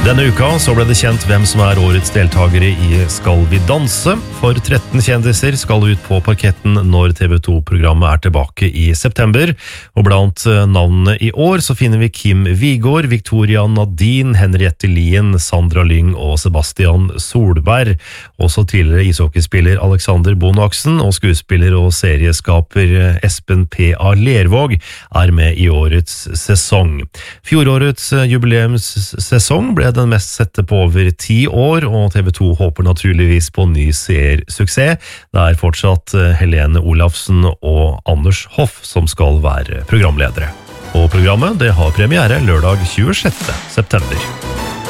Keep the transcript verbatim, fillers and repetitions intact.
Denne uka så ble det kjent hvem som er årets deltagere i Skal vi danse. For tretten kjendiser skal ut på parketten når T V to-programmet er tilbake i september. Og blant navnene i år så finner vi Kim Vigård, Victoria Nadine, Henriette Lien, Sandra Lyng og Sebastian Solberg. Også tidligere ishockeyspiller Alexander Bonaksen og skuespiller og serieskaper Espen P A Lervåg er med i årets sesong. Fjorårets jubileumssesong ble den mest sette på over ti år, og T V to håper naturligvis på ny seersuksess. Det er fortsatt Helene Olafsen og Anders Hoff som skal være programledere. Og programmet det har premiere lørdag tjuesjette september.